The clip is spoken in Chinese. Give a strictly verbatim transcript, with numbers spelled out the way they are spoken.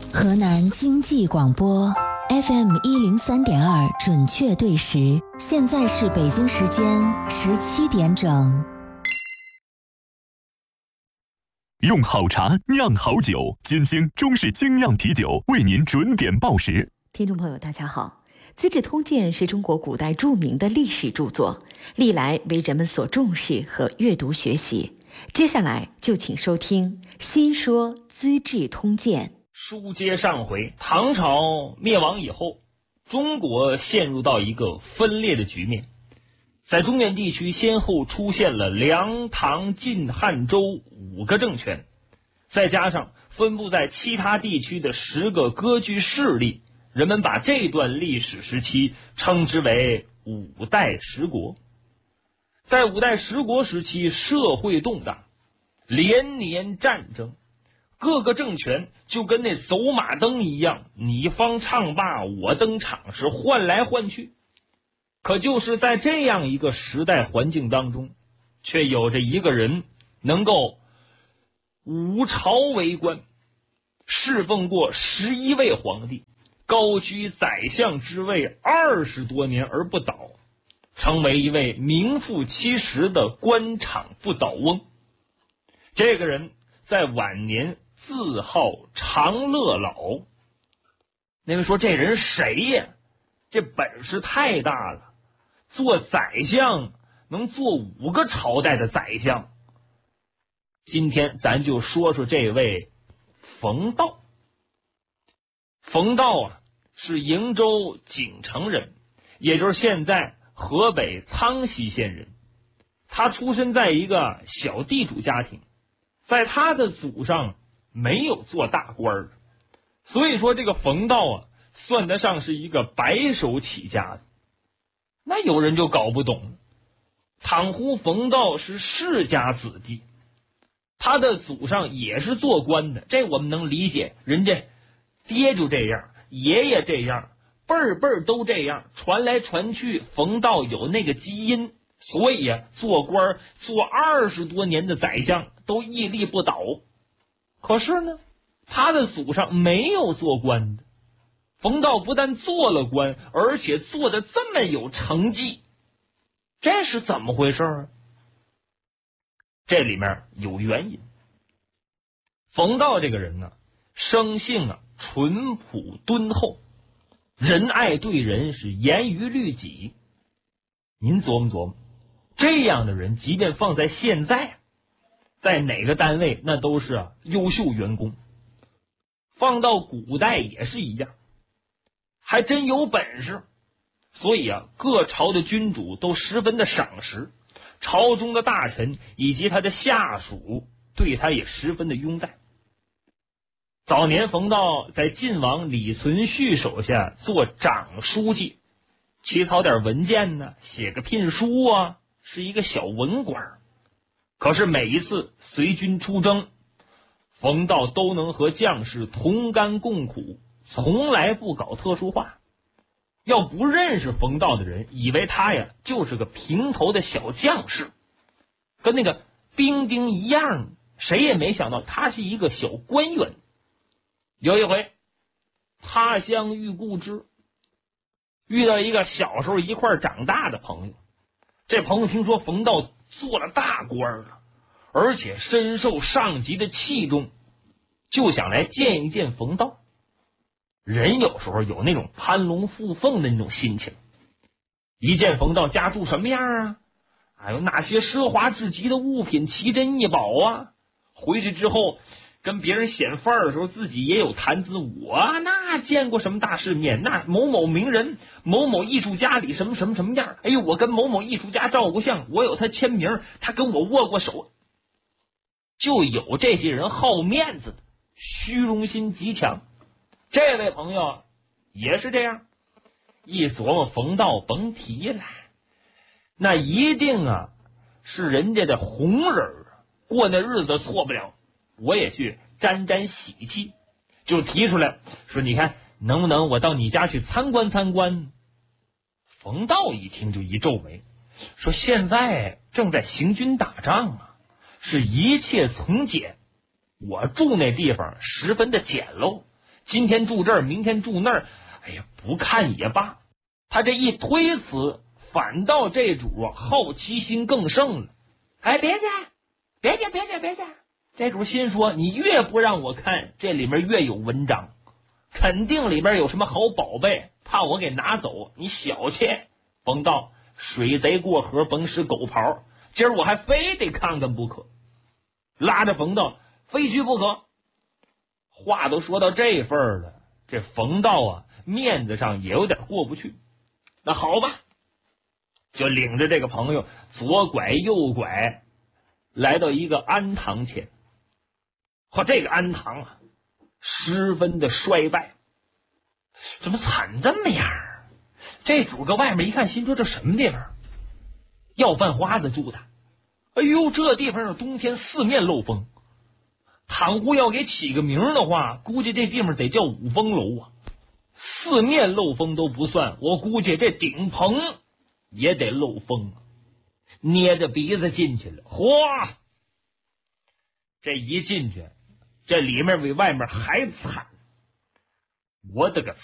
河南经济广播 F M 一零三点二准确对时，现在是北京时间十七点整。 用好茶酿好酒，金星中式精酿啤酒为您准点报时。 听众朋友大家好，《资治通鉴》是中国古代著名的历史著作，历来为人们所重视和阅读学习。接下来就请收听新说《资治通鉴》。 书接上回，唐朝灭亡以后，中国陷入到一个分裂的局面。在中原地区先后出现了梁、唐、晋、汉、周五个政权，再加上分布在其他地区的十个割据势力，人们把这段历史时期称之为五代十国。在五代十国时期，社会动荡，连年战争，各个政权就跟那走马灯一样，你方唱罢我登场，是换来换去。可就是在这样一个时代环境当中，却有着一个人能够五朝为官，侍奉过十一位皇帝，高居宰相之位二十多年而不倒，成为一位名副其实的官场不倒翁。这个人在晚年自号长乐老。那位说这人谁呀？这本事太大了，做宰相能做五个朝代的宰相。今天咱就说说这位冯道。冯道啊，是瀛州景城人，也就是现在河北苍溪县人。他出身在一个小地主家庭，在他的祖上没有做大官的，所以说这个冯道啊，算得上是一个白手起家的。那有人就搞不懂了，倘乎冯道是世家子弟，他的祖上也是做官的，这我们能理解，人家爹就这样，爷爷这样，辈儿辈儿都这样，传来传去，冯道有那个基因，所以啊，做官做二十多年的宰相都屹立不倒。可是呢，他的祖上没有做官的，冯道不但做了官，而且做得这么有成绩，这是怎么回事啊？这里面有原因。冯道这个人呢，生性啊淳朴敦厚，仁爱对人，是严于律己。您琢磨琢磨，这样的人即便放在现在，在哪个单位那都是啊优秀员工，放到古代也是一样，还真有本事。所以啊，各朝的君主都十分的赏识，朝中的大臣以及他的下属对他也十分的拥戴。早年冯道在晋王李存勖手下做长书记，起草点文件呢，写个聘书啊，是一个小文官。可是每一次随军出征，冯道都能和将士同甘共苦，从来不搞特殊化。要不认识冯道的人以为他呀就是个平头的小将士，跟那个兵丁一样，谁也没想到他是一个小官员。有一回他乡遇故知，遇到一个小时候一块长大的朋友。这朋友听说冯道做了大官了，而且深受上级的器重，就想来见一见冯道。人有时候有那种攀龙附凤的那种心情，一见冯道家住什么样啊，还有哪些奢华至极的物品奇珍异宝啊，回去之后跟别人显范儿的时候，自己也有谈资。我那见过什么大世面，那某某名人某某艺术家里什么什么什么样，哎呦，我跟某某艺术家照过相，我有他签名，他跟我握过手。就有这些人好面子的，虚荣心极强。这位朋友也是这样，一琢磨冯道甭提了，那一定啊是人家的红人，过那日子错不了，我也去沾沾喜气，就提出来说，你看能不能我到你家去参观参观。冯道一听就一皱眉，说现在正在行军打仗啊，是一切从简，我住那地方十分的简陋， 今天住这儿，明天住那儿，哎呀，不看也罢。他这一推辞，反倒这主啊好奇心更盛了。哎，别去，别去，别去，别去！这主心说，你越不让我看，这里面越有文章，肯定里边有什么好宝贝，怕我给拿走。你小气，甭道，水贼过河甭使狗刨，今儿我还非得看看不可。拉着冯道非去不可。话都说到这份儿了，这冯道啊面子上也有点过不去。那好吧，就领着这个朋友左拐右拐，来到一个庵堂前。和这个庵堂啊十分的衰败，怎么惨这么样？这主搁外面一看，心说这什么地方？要饭花子住的。哎呦，这地方冬天四面漏风，倘乎要给起个名的话，估计这地方得叫五峰楼啊。四面漏风都不算，我估计这顶棚也得漏风啊。捏着鼻子进去了，嚯！这一进去，这里面比外面还惨。我的个